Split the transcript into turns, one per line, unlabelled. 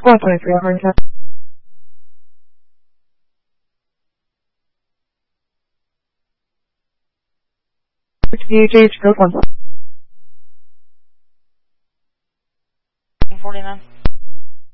Squad 23, hard tap. VHH, code 1.
49.